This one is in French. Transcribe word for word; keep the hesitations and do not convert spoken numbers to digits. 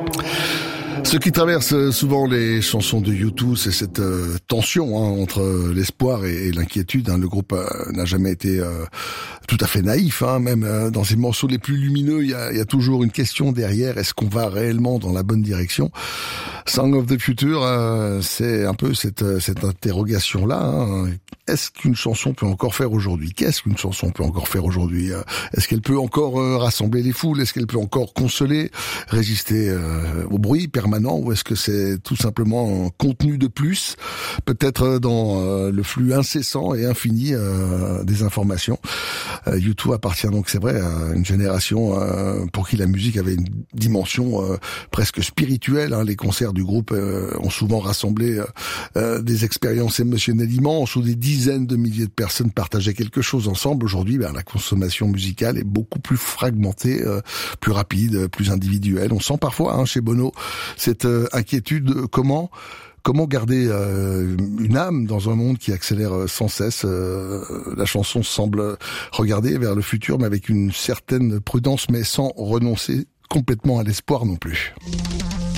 Ce qui traverse souvent les chansons de U deux, c'est cette euh, tension hein, entre l'espoir et, et l'inquiétude. Hein. Le groupe euh, n'a jamais été euh, tout à fait naïf. Hein. Même euh, dans ses morceaux les plus lumineux, il y a, y a toujours une question derrière. Est-ce qu'on va réellement dans la bonne direction? Song of the Future, euh, c'est un peu cette, cette interrogation-là. Hein. Est-ce qu'une chanson peut encore faire aujourd'hui? Qu'est-ce qu'une chanson peut encore faire aujourd'hui? Est-ce qu'elle peut encore euh, rassembler les foules? Est-ce qu'elle peut encore consoler, résister euh, au bruit permanent? Ou est-ce que c'est tout simplement un contenu de plus, peut-être dans euh, le flux incessant et infini euh, des informations? euh, U deux appartient donc, c'est vrai, à une génération euh, pour qui la musique avait une dimension euh, presque spirituelle. Hein. Les concerts du groupe euh, ont souvent rassemblé euh, des expériences émotionnelles immenses où des dizaines de milliers de personnes partageaient quelque chose ensemble. Aujourd'hui, ben, la consommation musicale est beaucoup plus fragmentée, euh, plus rapide, plus individuelle. On sent parfois hein, chez Bono cette euh, inquiétude. Comment Comment garder euh, une âme dans un monde qui accélère sans cesse? euh, La chanson semble regarder vers le futur, mais avec une certaine prudence, mais sans renoncer complètement à l'espoir non plus.